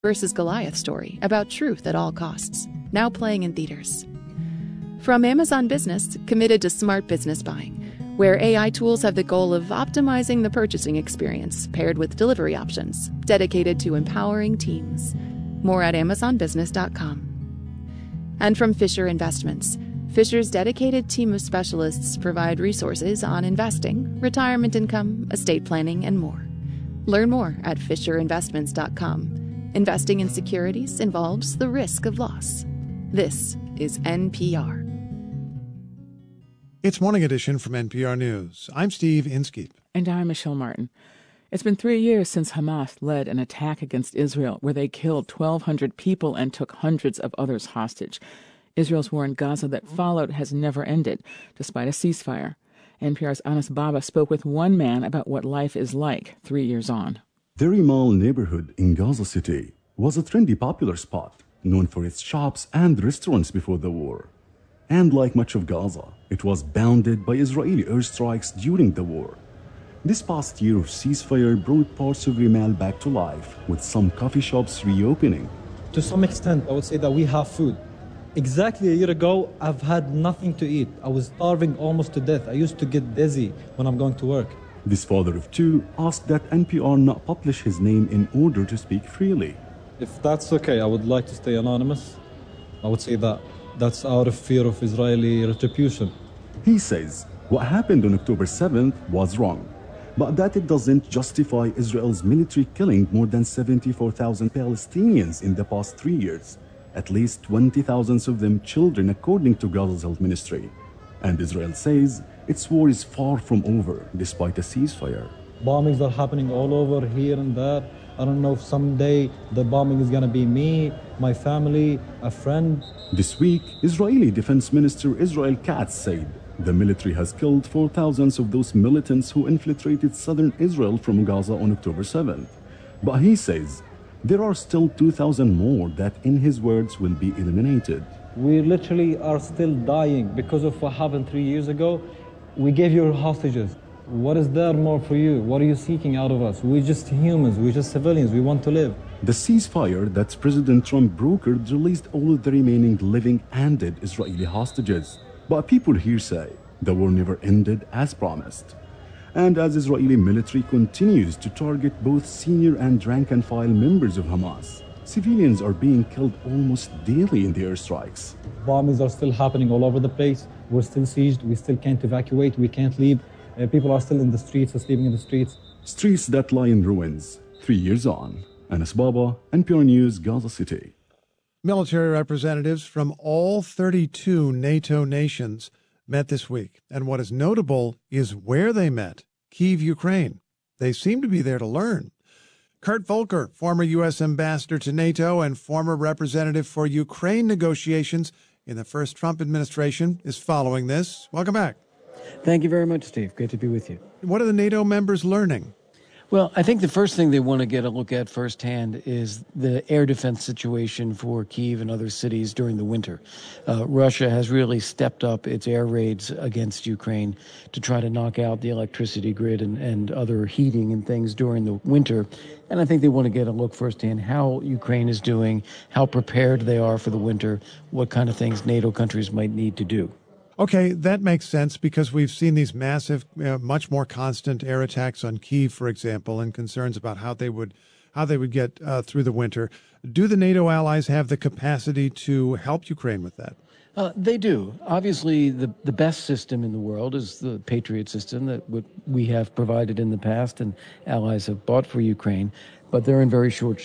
versus Goliath story about truth at all costs, now playing in theaters. From Amazon Business, committed to smart business buying, where AI tools have the goal of optimizing the purchasing experience paired with delivery options, dedicated to empowering teams. More at amazonbusiness.com. And from Fisher Investments, Fisher's dedicated team of specialists provide resources on investing, retirement income, estate planning, and more. Learn more at fisherinvestments.com. Investing in securities involves the risk of loss. This is NPR. It's Morning Edition from NPR News. I'm Steve Inskeep. And I'm Michelle Martin. It's been 3 years since Hamas led an attack against Israel where they killed 1,200 people and took hundreds of others hostage. Israel's war in Gaza that followed has never ended, despite a ceasefire. NPR's Anas Baba spoke with one man about what life is like 3 years on. The Rimal neighborhood in Gaza City was a trendy popular spot, known for its shops and restaurants before the war. And like much of Gaza, it was bounded by Israeli airstrikes during the war. This past year of ceasefire brought parts of Rimal back to life, with some coffee shops reopening. To some extent, I would say that we have food. Exactly a year ago, I've had nothing to eat. I was starving almost to death. I used to get dizzy when I'm going to work. This father of two asked that NPR not publish his name in order to speak freely. If that's okay, I would like to stay anonymous. I would say that that's out of fear of Israeli retribution. He says what happened on October 7th was wrong, but that it doesn't justify Israel's military killing more than 74,000 Palestinians in the past 3 years, at least 20,000 of them children, according to Gaza's health ministry. And Israel says its war is far from over, despite a ceasefire. Bombings are happening all over here and there. I don't know if someday the bombing is going to be me, my family, a friend. This week, Israeli Defense Minister Israel Katz said the military has killed 4,000 of those militants who infiltrated southern Israel from Gaza on October 7th. But he says there are still 2,000 more that, in his words, will be eliminated. We literally are still dying because of what happened 3 years ago. We gave you hostages. What is there more for you? What are you seeking out of us? We're just humans. We're just civilians. We want to live. The ceasefire that President Trump brokered released all of the remaining living and dead Israeli hostages. But people here say the war never ended as promised. And as Israeli military continues to target both senior and rank-and-file members of Hamas, civilians are being killed almost daily in the airstrikes. Bombings are still happening all over the place. We're still sieged. We still can't evacuate. We can't leave. People are still in the streets, sleeping in the streets. Streets that lie in ruins. 3 years on. Anas Baba, NPR News, Gaza City. Military representatives from all 32 NATO nations met this week. And what is notable is where they met, Kyiv, Ukraine. They seem to be there to learn. Kurt Volker, former U.S. ambassador to NATO and former representative for Ukraine negotiations in the first Trump administration, is following this. Welcome back. Thank you very much, Steve. Great to be with you. What are the NATO members learning? Well, I think the first thing they want to get a look at firsthand is the air defense situation for Kyiv and other cities during the winter. Russia has really stepped up its air raids against Ukraine to try to knock out the electricity grid and other heating and things during the winter. And I think they want to get a look firsthand how Ukraine is doing, how prepared they are for the winter, what kind of things NATO countries might need to do. Okay, that makes sense because we've seen these massive, much more constant air attacks on Kyiv, for example, and concerns about how they would get through the winter. Do the NATO allies have the capacity to help Ukraine with that? They do. Obviously, the best system in the world is the Patriot system that we have provided in the past and allies have bought for Ukraine, but they're in very short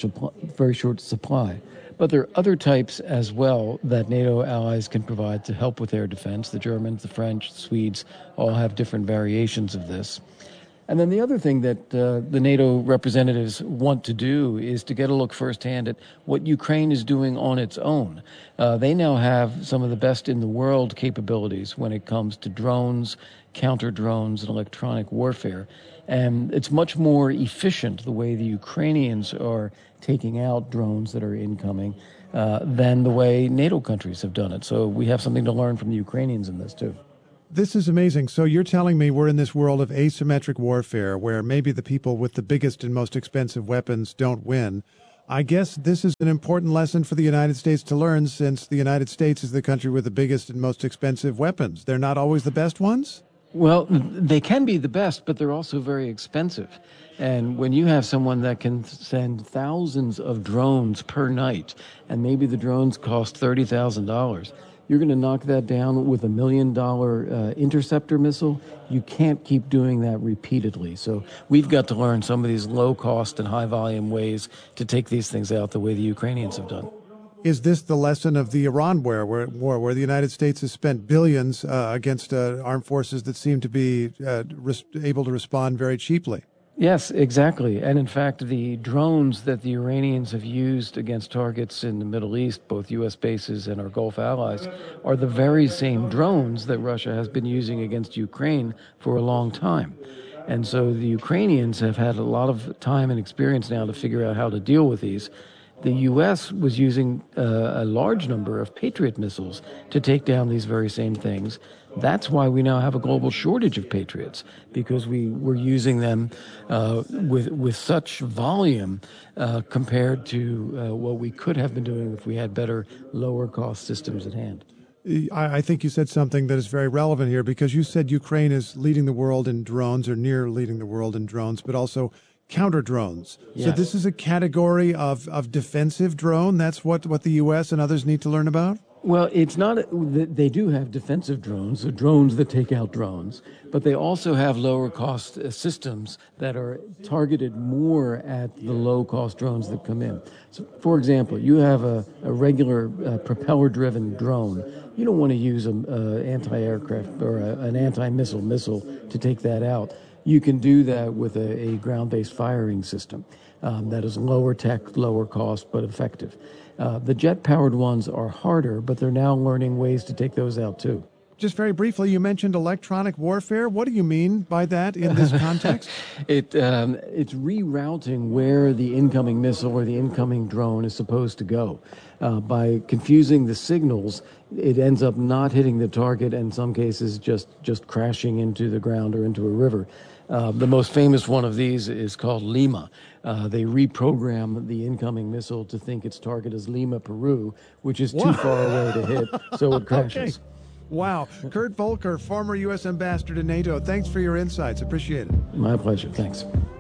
supply. But there are other types as well that NATO allies can provide to help with air defense. The Germans, the French, the Swedes all have different variations of this. And then the other thing that the NATO representatives want to do is to get a look firsthand at what Ukraine is doing on its own. They now have some of the best in the world capabilities when it comes to drones, counter drones, and electronic warfare. And it's much more efficient the way the Ukrainians are taking out drones that are incoming than the way NATO countries have done it. So we have something to learn from the Ukrainians in this, too. This is amazing. So you're telling me we're in this world of asymmetric warfare where maybe the people with the biggest and most expensive weapons don't win. I guess this is an important lesson for the United States to learn, since the United States is the country with the biggest and most expensive weapons. They're not always the best ones? Well, they can be the best, but they're also very expensive. And when you have someone that can send thousands of drones per night, and maybe the drones cost $30,000, you're going to knock that down with $1 million interceptor missile. You can't keep doing that repeatedly. So we've got to learn some of these low-cost and high-volume ways to take these things out the way the Ukrainians have done. Is this the lesson of the Iran war, where the United States has spent billions against armed forces that seem to be able to respond very cheaply? Yes, exactly. And in fact, the drones that the Iranians have used against targets in the Middle East, both U.S. bases and our Gulf allies, are the very same drones that Russia has been using against Ukraine for a long time. And so the Ukrainians have had a lot of time and experience now to figure out how to deal with these. The U.S. was using a large number of Patriot missiles to take down these very same things. That's why we now have a global shortage of Patriots, because we were using them with such volume compared to what we could have been doing if we had better, lower-cost systems at hand. I think you said something that is very relevant here, because you said Ukraine is leading the world in drones, or near leading the world in drones, but also counter drones. Yes. So this is a category of defensive drone. That's what the U.S. and others need to learn about? Well, it's not. They do have defensive drones, so drones that take out drones, but they also have lower cost systems that are targeted more at the low cost drones that come in. So, for example, you have a regular propeller driven drone. You don't want to use an anti-aircraft or an anti-missile to take that out. You can do that with a ground-based firing system that is lower tech, lower cost, but effective. The jet-powered ones are harder, but they're now learning ways to take those out, too. Just very briefly, you mentioned electronic warfare. What do you mean by that in this context? It's rerouting where the incoming missile or the incoming drone is supposed to go. By confusing the signals, it ends up not hitting the target, and in some cases just crashing into the ground or into a river. The most famous one of these is called Lima. They reprogram the incoming missile to think its target is Lima, Peru, which is too far away to hit, so it crashes. Okay. Wow. Kurt Volker, former U.S. ambassador to NATO, thanks for your insights. Appreciate it. My pleasure. Thanks.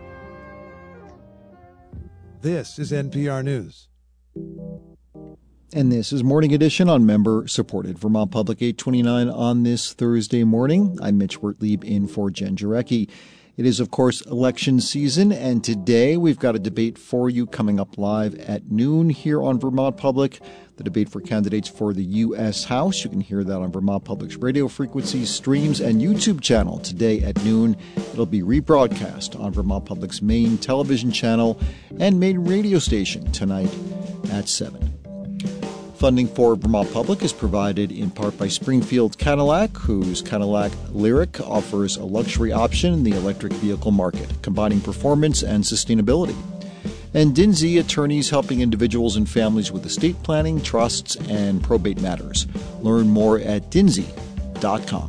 This is NPR News. And this is Morning Edition on member-supported Vermont Public 829 on this Thursday morning. I'm Mitch Wertlieb in for Jen Jarecki. It is, of course, election season, and today we've got a debate for you coming up live at noon here on Vermont Public, the debate for candidates for the U.S. House. You can hear that on Vermont Public's radio frequencies, streams, and YouTube channel today at noon. It'll be rebroadcast on Vermont Public's main television channel and main radio station tonight at 7. Funding for Vermont Public is provided in part by Springfield Cadillac, whose Cadillac Lyriq offers a luxury option in the electric vehicle market, combining performance and sustainability. And Dindsey, attorneys helping individuals and families with estate planning, trusts, and probate matters. Learn more at dindsey.com.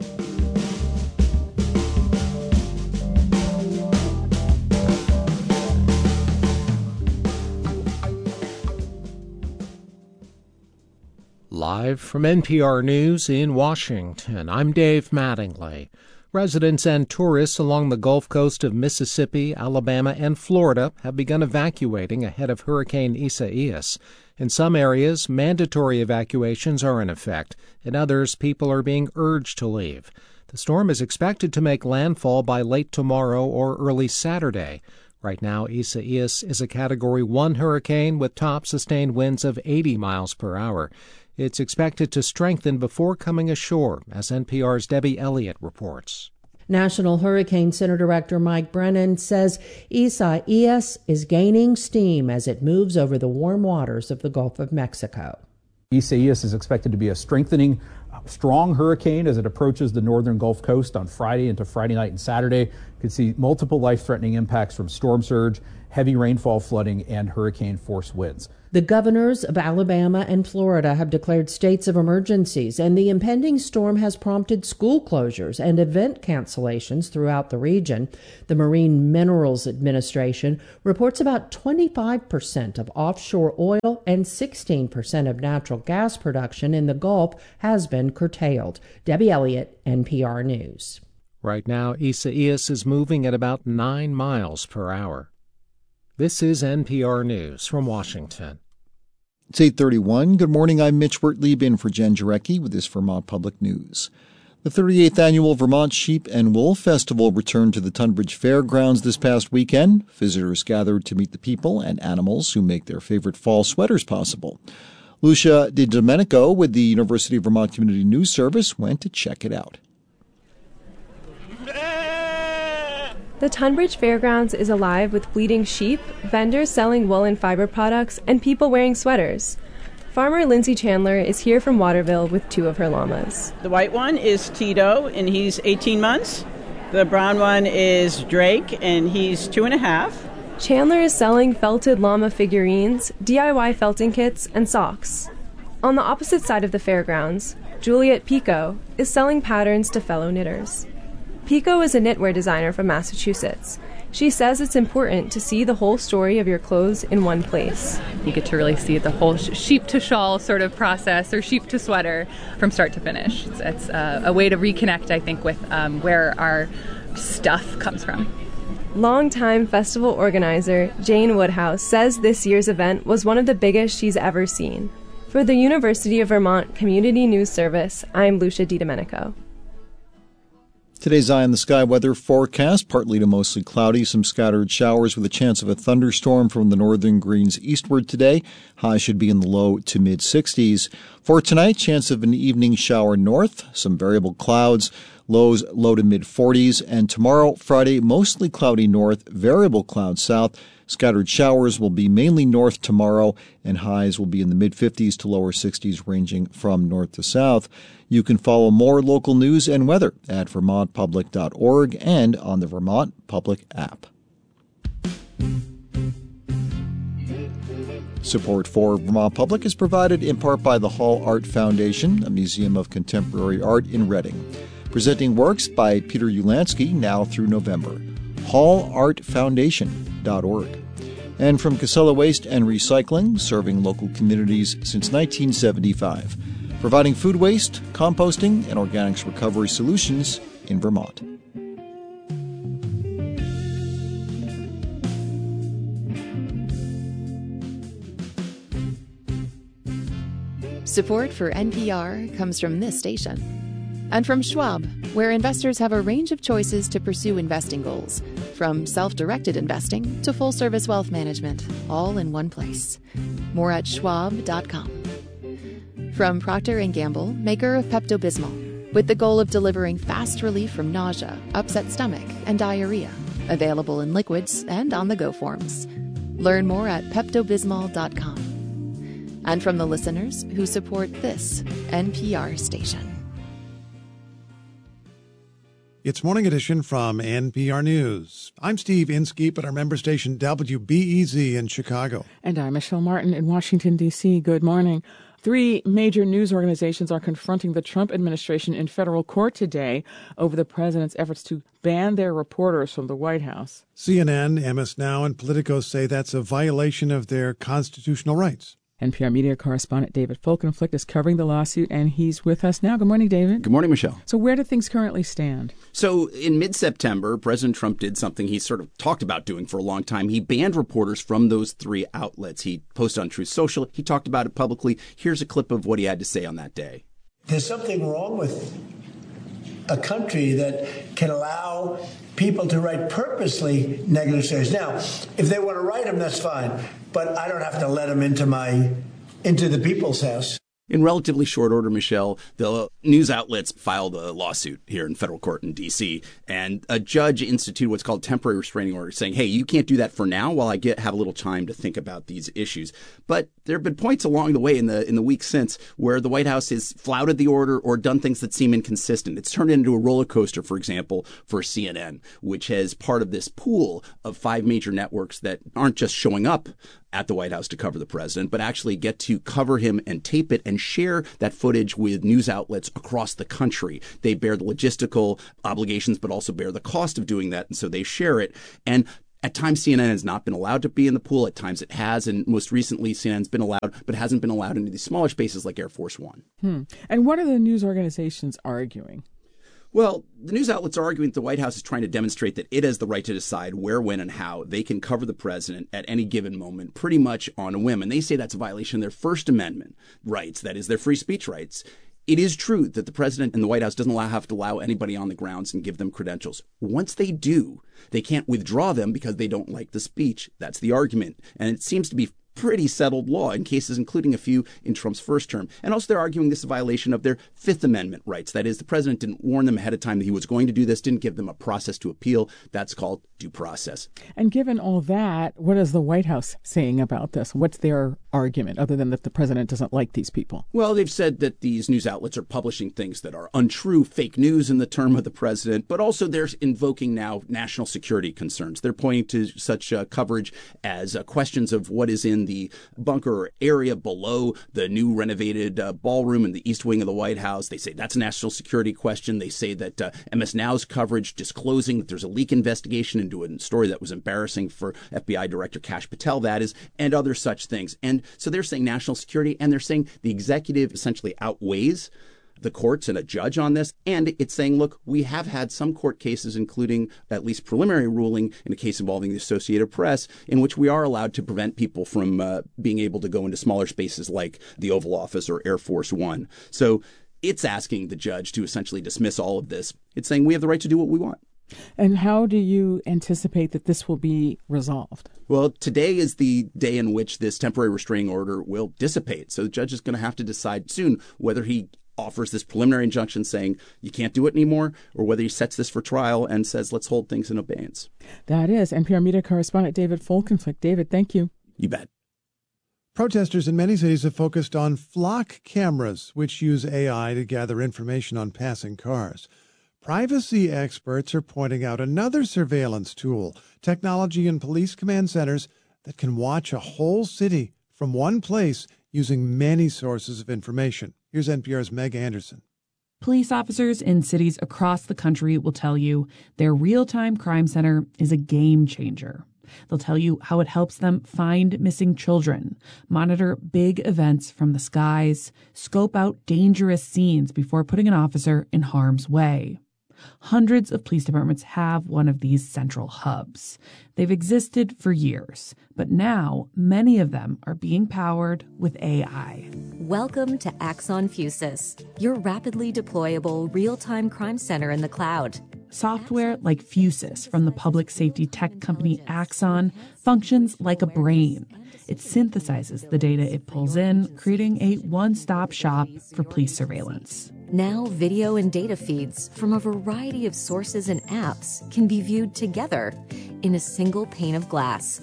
Live from NPR News in Washington, I'm Dave Mattingly. Residents and tourists along the Gulf Coast of Mississippi, Alabama, and Florida have begun evacuating ahead of Hurricane Isaias. In some areas, mandatory evacuations are in effect. In others, people are being urged to leave. The storm is expected to make landfall by late tomorrow or early Saturday. Right now, Isaias is a Category 1 hurricane with top sustained winds of 80 miles per hour. It's expected to strengthen before coming ashore, as NPR's Debbie Elliott reports. National Hurricane Center Director Mike Brennan says Isaias is gaining steam as it moves over the warm waters of the Gulf of Mexico. Isaias is expected to be a strengthening strong hurricane as it approaches the northern Gulf Coast on Friday into Friday night and Saturday. You could see multiple life-threatening impacts from storm surge, heavy rainfall, flooding, and hurricane-force winds. The governors of Alabama and Florida have declared states of emergencies, and the impending storm has prompted school closures and event cancellations throughout the region. The Marine Minerals Administration reports about 25% of offshore oil and 16% of natural gas production in the Gulf has been curtailed. Debbie Elliott, NPR News. Right now, Isaias is moving at about 9 miles per hour. This is NPR News from Washington. It's 8:31. Good morning. I'm Mitch Wertlieb in for Jen Jarecki with this Vermont Public News. The 38th annual Vermont Sheep and Wool Festival returned to the Tunbridge Fairgrounds this past weekend. Visitors gathered to meet the people and animals who make their favorite fall sweaters possible. Lucia DiDomenico with the University of Vermont Community News Service went to check it out. The Tunbridge Fairgrounds is alive with bleating sheep, vendors selling wool and fiber products, and people wearing sweaters. Farmer Lindsay Chandler is here from Waterville with 2 of her llamas. The white one is Tito, and he's 18 months. The brown one is Drake, and he's 2.5. Chandler is selling felted llama figurines, DIY felting kits, and socks. On the opposite side of the fairgrounds, Juliet Pico is selling patterns to fellow knitters. Pico is a knitwear designer from Massachusetts. She says it's important to see the whole story of your clothes in one place. You get to really see the whole sheep to shawl sort of process, or sheep to sweater, from start to finish. It's a way to reconnect, I think, with where our stuff comes from. Longtime festival organizer Jane Woodhouse says this year's event was one of the biggest she's ever seen. For the University of Vermont Community News Service, I'm Lucia DiDomenico. Today's eye on the sky weather forecast, partly to mostly cloudy, some scattered showers with a chance of a thunderstorm from the northern Greens eastward today. Highs should be in the low to mid-60s. For tonight, chance of an evening shower north, some variable clouds, lows low to mid-40s. And tomorrow, Friday, mostly cloudy north, variable clouds south. Scattered showers will be mainly north tomorrow, and highs will be in the mid-50s to lower 60s, ranging from north to south. You can follow more local news and weather at vermontpublic.org and on the Vermont Public app. Support for Vermont Public is provided in part by the Hall Art Foundation, a museum of contemporary art in Reading. Presenting works by Peter Ulansky now through November. hallartfoundation.org. And from Casella Waste and Recycling, serving local communities since 1975. Providing food waste, composting, and organics recovery solutions in Vermont. Support for NPR comes from this station. And from Schwab, where investors have a range of choices to pursue investing goals, from self-directed investing to full-service wealth management, all in one place. More at schwab.com. From Procter & Gamble, maker of Pepto-Bismol, with the goal of delivering fast relief from nausea, upset stomach, and diarrhea. Available in liquids and on-the-go forms. Learn more at peptobismol.com. And from the listeners who support this NPR station. It's Morning Edition from NPR News. I'm Steve Inskeep at our member station WBEZ in Chicago. And I'm Michelle Martin in Washington, D.C. Good morning. 3 major news organizations are confronting the Trump administration in federal court today over the president's efforts to ban their reporters from the White House. CNN, MS Now, and Politico say that's a violation of their constitutional rights. NPR media correspondent David Folkenflik is covering the lawsuit, and he's with us now. Good morning, David. Good morning, Michelle. So where do things currently stand? So in mid-September, President Trump did something he sort of talked about doing for a long time. He banned reporters from those 3 outlets. He posted on Truth Social. He talked about it publicly. Here's a clip of what he had to say on that day. There's something wrong with a country that can allow people to write purposely negative stories. Now, if they want to write them, that's fine. But I don't have to let them into the people's house. In relatively short order, Michelle, the news outlets filed a lawsuit here in federal court in D.C., and a judge instituted what's called temporary restraining order, saying, hey, you can't do that for now while I have a little time to think about these issues. But there have been points along the way in the weeks since where the White House has flouted the order or done things that seem inconsistent. It's turned into a roller coaster, for example, for CNN, which has part of this pool of 5 major networks that aren't just showing up at the White House to cover the president, but actually get to cover him and tape it and share that footage with news outlets across the country. They bear the logistical obligations, but also bear the cost of doing that, and so they share it. And at times, CNN has not been allowed to be in the pool. At times, it has. And most recently, CNN's been allowed, but hasn't been allowed into these smaller spaces like Air Force One. And what are the news organizations arguing? Well, the news outlets are arguing that the White House is trying to demonstrate that it has the right to decide where, when, and how they can cover the president at any given moment, pretty much on a whim. And they say that's a violation of their First Amendment rights, that is, their free speech rights. It is true that the president and the White House doesn't have to allow anybody on the grounds and give them credentials. Once they do, they can't withdraw them because they don't like the speech. That's the argument. And it seems to be pretty settled law in cases including a few in Trump's first term. And also they're arguing this is a violation of their Fifth Amendment rights. That is, the president didn't warn them ahead of time that he was going to do this, didn't give them a process to appeal. That's called due process. And given all that, what is the White House saying about this? What's their argument, other than that the president doesn't like these people? Well, they've said that these news outlets are publishing things that are untrue, fake news in the term of the president, but also they're invoking now national security concerns. They're pointing to such coverage as questions of what is in the bunker area below the new renovated ballroom in the East Wing of the White House. They say that's a national security question. They say that MS Now's coverage disclosing that there's a leak investigation into a story that was embarrassing for FBI Director Kash Patel, that is, and other such things. And so they're saying national security, and they're saying the executive essentially outweighs the courts and a judge on this. And it's saying, look, we have had some court cases, including at least preliminary ruling in a case involving the Associated Press, in which we are allowed to prevent people from being able to go into smaller spaces like the Oval Office or Air Force One. So it's asking the judge to essentially dismiss all of this. It's saying we have the right to do what we want. And how do you anticipate that this will be resolved? Well, today is the day in which this temporary restraining order will dissipate. So the judge is going to have to decide soon whether he offers this preliminary injunction saying you can't do it anymore, or whether he sets this for trial and says let's hold things in abeyance. That is NPR media correspondent David Folkenflik. David, thank you. You bet. Protesters in many cities have focused on flock cameras, which use AI to gather information on passing cars. Privacy experts are pointing out another surveillance tool, technology in police command centers that can watch a whole city from one place using many sources of information. Here's NPR's Meg Anderson. Police officers in cities across the country will tell you their real-time crime center is a game changer. They'll tell you how it helps them find missing children, monitor big events from the skies, scope out dangerous scenes before putting an officer in harm's way. Hundreds of police departments have one of these central hubs. They've existed for years, but now many of them are being powered with AI. Welcome to Axon Fusus, your rapidly deployable real-time crime center in the cloud. Software like Fusus from the public safety tech company Axon functions like a brain. It synthesizes the data it pulls in, creating a one-stop shop for police surveillance. Now, video and data feeds from a variety of sources and apps can be viewed together in a single pane of glass.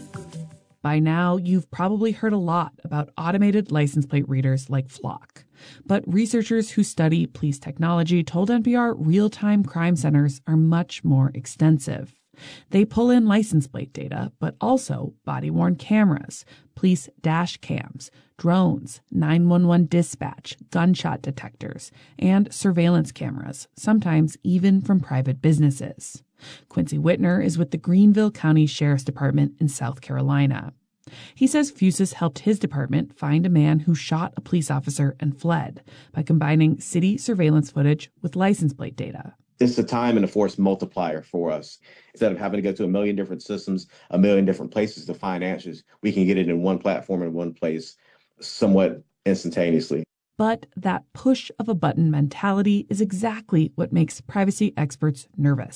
By now, you've probably heard a lot about automated license plate readers like Flock. But researchers who study police technology told NPR real-time crime centers are much more extensive. They pull in license plate data, but also body-worn cameras, police dash cams, drones, 911 dispatch, gunshot detectors, and surveillance cameras, sometimes even from private businesses. Quincy Whitner is with the Greenville County Sheriff's Department in South Carolina. He says Fusus helped his department find a man who shot a police officer and fled by combining city surveillance footage with license plate data. It's a time and a force multiplier for us. Instead of having to go to a million different systems, a million different places to find answers, we can get it in one platform in one place somewhat instantaneously. But that push of a button mentality is exactly what makes privacy experts nervous.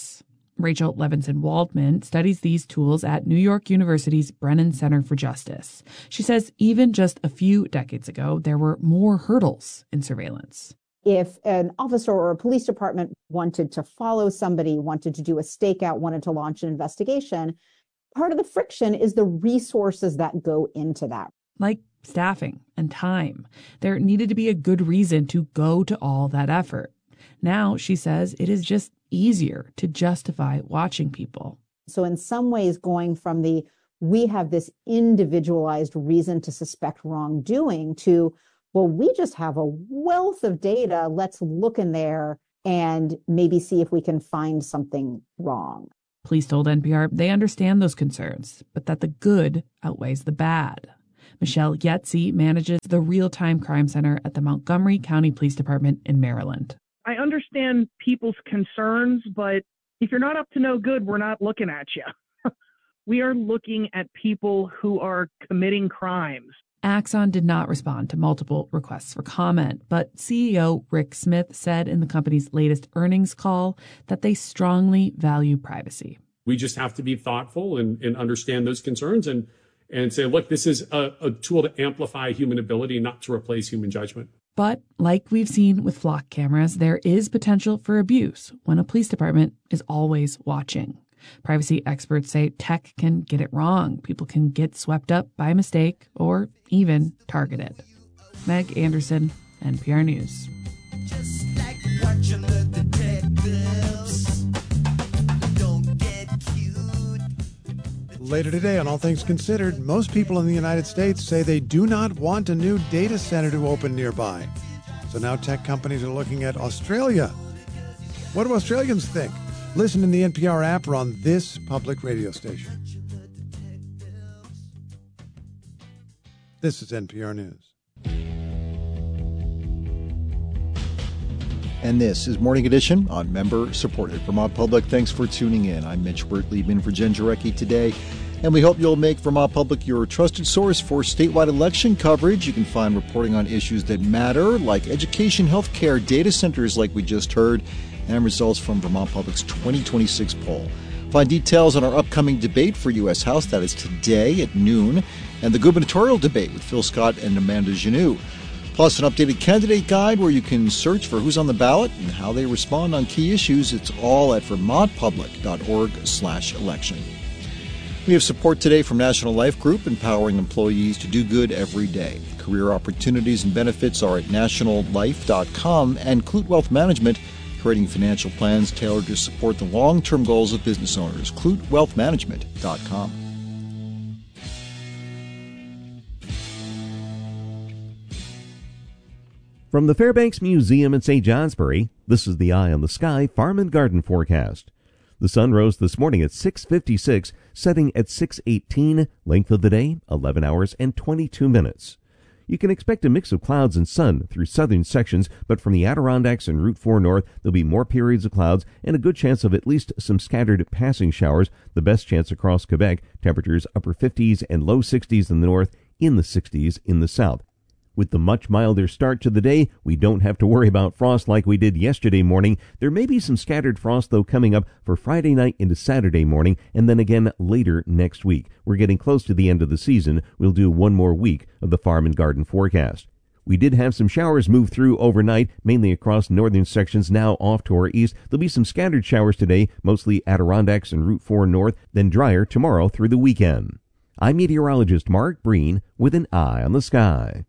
Rachel Levinson-Waldman studies these tools at New York University's Brennan Center for Justice. She says even just a few decades ago, there were more hurdles in surveillance. If an officer or a police department wanted to follow somebody, wanted to do a stakeout, wanted to launch an investigation, part of the friction is the resources that go into that. Like staffing and time. There needed to be a good reason to go to all that effort. Now, she says, it is just easier to justify watching people. So in some ways, going from we have this individualized reason to suspect wrongdoing to, well, we just have a wealth of data. Let's look in there and maybe see if we can find something wrong. Police told NPR they understand those concerns, but that the good outweighs the bad. Michelle Yetzi manages the Real-Time Crime Center at the Montgomery County Police Department in Maryland. I understand people's concerns, but if you're not up to no good, we're not looking at you. We are looking at people who are committing crimes. Axon did not respond to multiple requests for comment, but CEO Rick Smith said in the company's latest earnings call that they strongly value privacy. We just have to be thoughtful and understand those concerns and say, look, this is a tool to amplify human ability, not to replace human judgment. But like we've seen with flock cameras, there is potential for abuse when a police department is always watching. Privacy experts say tech can get it wrong. People can get swept up by mistake or even targeted. Meg Anderson, NPR News. Just like watching the detectives. Don't get cute. Later today on All Things Considered, most people in the United States say they do not want a new data center to open nearby. So now tech companies are looking at Australia. What do Australians think? Listen in the NPR app or on this public radio station. This is NPR News. And this is Morning Edition on member-supported Vermont Public. Thanks for tuning in. I'm Mitch Wertleben in for Jen Jarecki today. And we hope you'll make Vermont Public your trusted source for statewide election coverage. You can find reporting on issues that matter, like education, healthcare, data centers like we just heard, and results from Vermont Public's 2026 poll. Find details on our upcoming debate for U.S. House. That is today at noon. And the gubernatorial debate with Phil Scott and Amanda Genoux. Plus an updated candidate guide where you can search for who's on the ballot and how they respond on key issues. It's all at vermontpublic.org/election. We have support today from National Life Group, empowering employees to do good every day. Career opportunities and benefits are at nationallife.com, and Clute Wealth Management, creating financial plans tailored to support the long-term goals of business owners. CluteWealthManagement.com. From the Fairbanks Museum in St. Johnsbury, this is the Eye on the Sky Farm and Garden forecast. The sun rose this morning at 6:56, setting at 6:18. Length of the day, 11 hours and 22 minutes. You can expect a mix of clouds and sun through southern sections, but from the Adirondacks and Route 4 north, there'll be more periods of clouds and a good chance of at least some scattered passing showers. The best chance across Quebec, temperatures upper 50s and low 60s in the north, in the 60s in the south. With the much milder start to the day, we don't have to worry about frost like we did yesterday morning. There may be some scattered frost, though, coming up for Friday night into Saturday morning, and then again later next week. We're getting close to the end of the season. We'll do one more week of the Farm and Garden forecast. We did have some showers move through overnight, mainly across northern sections, now off to our east. There'll be some scattered showers today, mostly Adirondacks and Route 4 north, then drier tomorrow through the weekend. I'm meteorologist Mark Breen with an eye on the sky.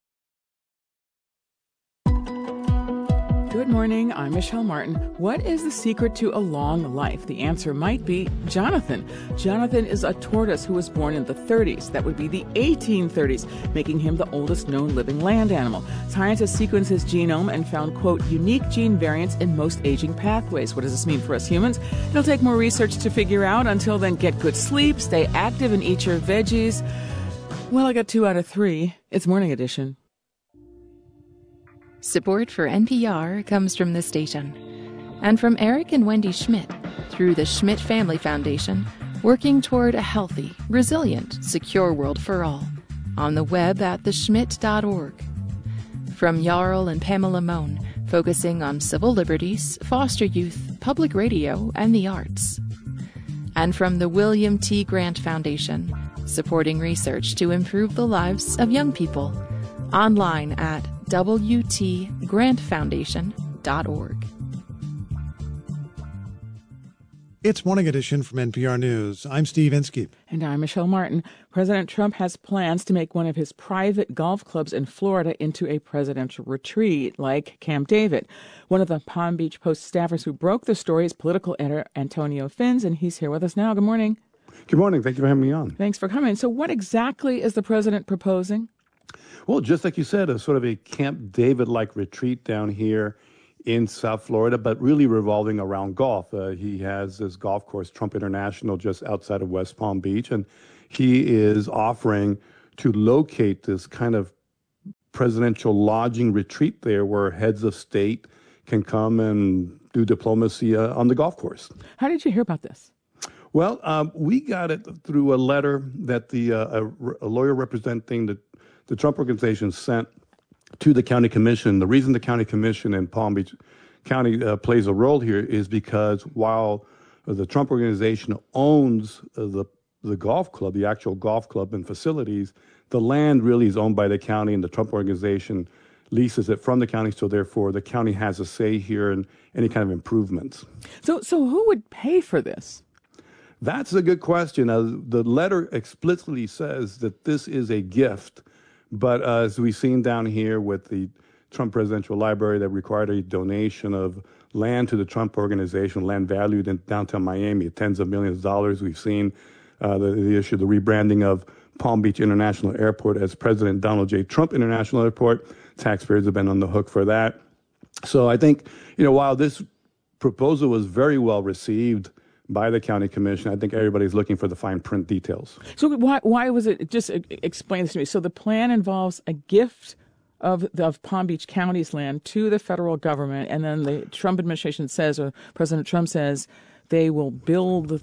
Good morning, I'm Michelle Martin. What is the secret to a long life? The answer might be Jonathan. Jonathan is a tortoise who was born in the 30s. That would be the 1830s, making him the oldest known living land animal. Scientists sequenced his genome and found, quote, unique gene variants in most aging pathways. What does this mean for us humans? It'll take more research to figure out. Until then, get good sleep, stay active, and eat your veggies. Well, I got 2 out of 3. It's Morning Edition. Support for NPR comes from this station and from Eric and Wendy Schmidt through the Schmidt Family Foundation, working toward a healthy, resilient, secure world for all. On the web at theschmidt.org. From Jarl and Pamela Mohn, focusing on civil liberties, foster youth, public radio, and the arts. And from the William T. Grant Foundation, supporting research to improve the lives of young people. Online at wtgrantfoundation.org. It's Morning Edition from NPR News. I'm Steve Inskeep. And I'm Michelle Martin. President Trump has plans to make one of his private golf clubs in Florida into a presidential retreat, like Camp David. One of the Palm Beach Post staffers who broke the story is political editor Antonio Fins, and he's here with us now. Good morning. Good morning. Thank you for having me on. Thanks for coming. So what exactly is the president proposing? Well, just like you said, a sort of a Camp David-like retreat down here in South Florida, but really revolving around golf. He has this golf course, Trump International, just outside of West Palm Beach, and he is offering to locate this kind of presidential lodging retreat there where heads of state can come and do diplomacy on the golf course. How did you hear about this? Well, we got it through a letter that a lawyer representing the Trump Organization sent to the county commission. The reason the county commission in Palm Beach County plays a role here is because while the Trump Organization owns the golf club, the actual golf club and facilities, the land really is owned by the county, and the Trump Organization leases it from the county, so therefore the county has a say here in any kind of improvements. So who would pay for this? That's a good question. The letter explicitly says that this is a gift. But as we've seen down here with the Trump Presidential Library that required a donation of land to the Trump Organization, land valued in downtown Miami at tens of millions of dollars. We've seen the issue, the rebranding of Palm Beach International Airport as President Donald J. Trump International Airport. Taxpayers have been on the hook for that. So I think, while this proposal was very well received by the county commission, I think everybody's looking for the fine print details. So why was it? Just explain this to me. So the plan involves a gift of Palm Beach County's land to the federal government, and then the Trump administration says, or President Trump says, they will build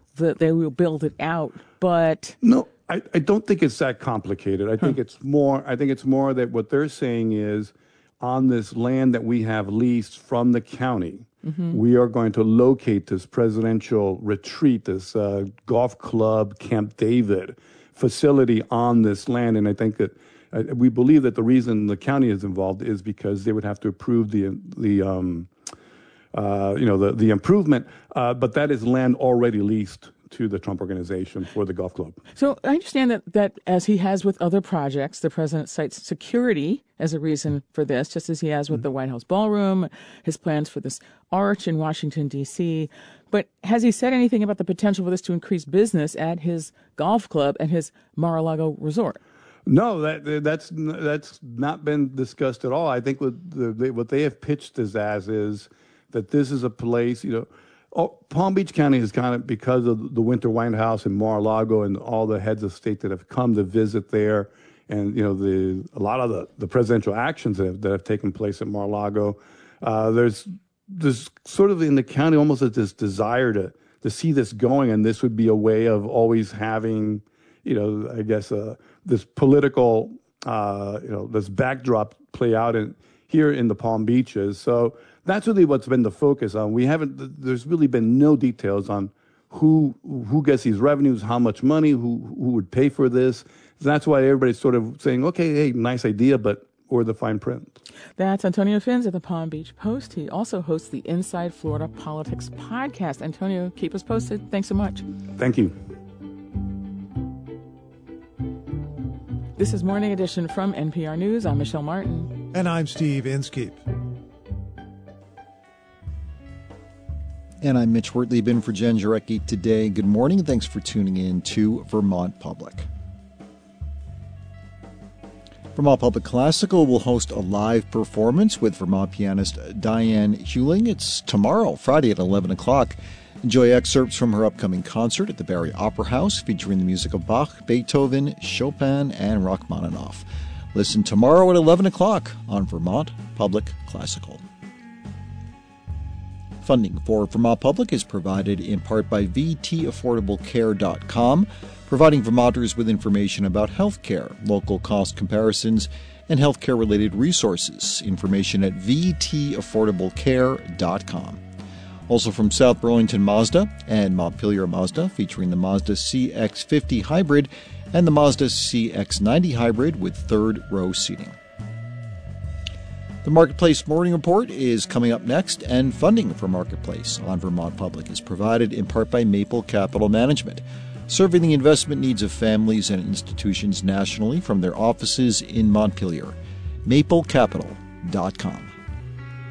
it out. But no, I don't think it's that complicated. I think it's more that what they're saying is, on this land that we have leased from the county, we are going to locate this presidential retreat, this golf club, Camp David facility on this land. And I think that we believe that the reason the county is involved is because they would have to approve the improvement, but that is land already leased to the Trump Organization for the golf club. So I understand that as he has with other projects, the president cites security as a reason for this, just as he has with the White House ballroom, his plans for this arch in Washington, D.C. But has he said anything about the potential for this to increase business at his golf club and his Mar-a-Lago resort? No, that's not been discussed at all. I think what they have pitched this as is that this is a place, Palm Beach County is kind of, because of the Winter White House and Mar-a-Lago and all the heads of state that have come to visit there, and a lot of the presidential actions that have taken place at Mar-a-Lago, there's sort of in the county almost this desire to see this going, and this would be a way of always having, this political, this backdrop play out here in the Palm Beaches. So that's really what's been the focus on. There's really been no details on who gets these revenues, how much money, who would pay for this. So that's why everybody's sort of saying, okay, hey, nice idea, but or the fine print. That's Antonio Fins at the Palm Beach Post. He also hosts the Inside Florida Politics podcast. Antonio, keep us posted. Thanks so much. Thank you. This is Morning Edition from NPR News. I'm Michelle Martin. And I'm Steve Inskeep. And I'm Mitch Wertlieb in for Jen Jarecki today. Good morning. Thanks for tuning in to Vermont Public. Vermont Public Classical will host a live performance with Vermont pianist Diane Hewling. It's tomorrow, Friday at 11 o'clock. Enjoy excerpts from her upcoming concert at the Barry Opera House featuring the music of Bach, Beethoven, Chopin, and Rachmaninoff. Listen tomorrow at 11 o'clock on Vermont Public Classical. Funding for Vermont Public is provided in part by VTAffordablecare.com, providing Vermonters with information about health care, local cost comparisons, and healthcare-related resources. Information at vtaffordablecare.com. Also from South Burlington Mazda and Montpelier Mazda, featuring the Mazda CX-50 Hybrid and the Mazda CX-90 Hybrid with third-row seating. The Marketplace Morning Report is coming up next, and funding for Marketplace on Vermont Public is provided in part by Maple Capital Management, serving the investment needs of families and institutions nationally from their offices in Montpelier. MapleCapital.com.